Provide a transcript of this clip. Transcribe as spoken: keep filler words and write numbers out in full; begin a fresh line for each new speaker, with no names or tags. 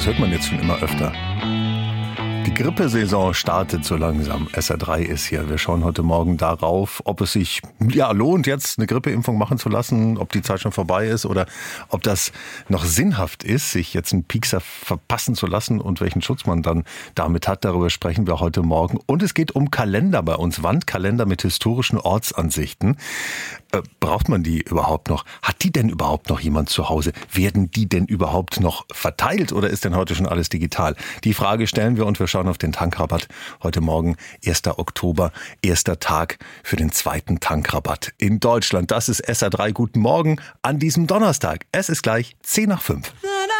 das hört man jetzt schon immer öfter. Die Grippesaison startet so langsam. S R drei ist hier. Wir schauen heute Morgen darauf, ob es sich ja lohnt, jetzt eine Grippeimpfung machen zu lassen, ob die Zeit schon vorbei ist oder ob das noch sinnhaft ist, sich jetzt einen Piekser verpassen zu lassen und welchen Schutz man dann damit hat. Darüber sprechen wir heute Morgen. Und es geht um Kalender bei uns, Wandkalender mit historischen Ortsansichten. Äh, braucht man die überhaupt noch? Hat die denn überhaupt noch jemand zu Hause? Werden die denn überhaupt noch verteilt oder ist denn heute schon alles digital? Die Frage stellen wir und wir schauen auf den Tankrabatt. Heute Morgen, erster Oktober, erster Tag für den zweiten Tankrabatt in Deutschland. Das ist S R drei. Guten Morgen an diesem Donnerstag. Es ist gleich zehn nach fünf.